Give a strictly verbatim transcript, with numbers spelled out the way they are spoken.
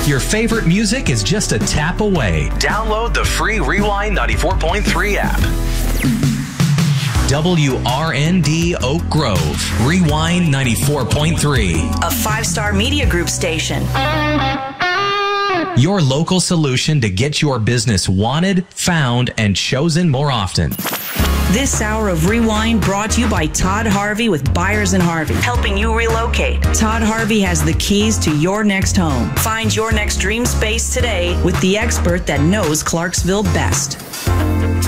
Your favorite music is just a tap away. Download the free Rewind ninety-four point three app. W R N D Oak Grove, Rewind ninety-four point three. A five-star media group station. Your local solution to get your business wanted, found, and chosen more often. This hour of Rewind brought to you by Todd Harvey with Byers and Harvey, helping you relocate. Todd Harvey has the keys to your next home. Find your next dream space today with the expert that knows Clarksville best.